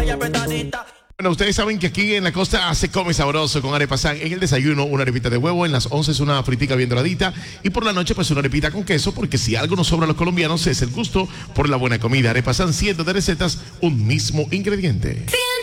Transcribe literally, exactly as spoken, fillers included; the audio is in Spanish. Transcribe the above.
y apretadita. Bueno, ustedes saben que aquí en la costa se come sabroso con arepa San. En el desayuno, una arepita de huevo. En las once es una fritica bien doradita. Y por la noche, pues una arepita con queso. Porque si algo nos sobra a los colombianos es el gusto por la buena comida. Arepa San, cientos de recetas, un mismo ingrediente.